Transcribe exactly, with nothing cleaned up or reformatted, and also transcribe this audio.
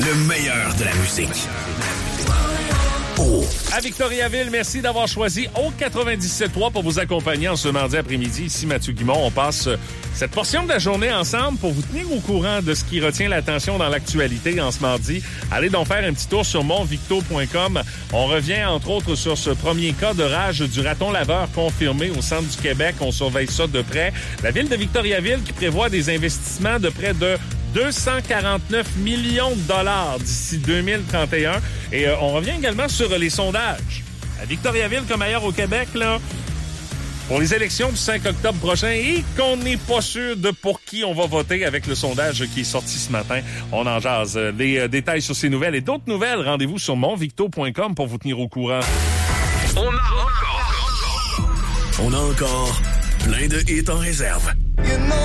Le meilleur de la musique. Oh. À Victoriaville, merci d'avoir choisi O quatre-vingt-dix-sept trois pour vous accompagner en ce mardi après-midi. Ici Mathieu Guimond, on passe cette portion de la journée ensemble pour vous tenir au courant de ce qui retient l'attention dans l'actualité en ce mardi. Allez donc faire un petit tour sur mon victo point com. On revient entre autres sur ce premier cas de rage du raton laveur confirmé au centre du Québec. On surveille ça de près. La ville de Victoriaville qui prévoit des investissements de près de deux cent quarante-neuf millions de dollars d'ici deux mille trente et un. Et euh, on revient également sur les sondages. À Victoriaville, comme ailleurs au Québec, là, pour les élections du cinq octobre prochain, et qu'on n'est pas sûr de pour qui on va voter avec le sondage qui est sorti ce matin. On en jase. Les euh, détails sur ces nouvelles et d'autres nouvelles, rendez-vous sur mon victo point com pour vous tenir au courant. On a encore... On a encore plein de hits en réserve.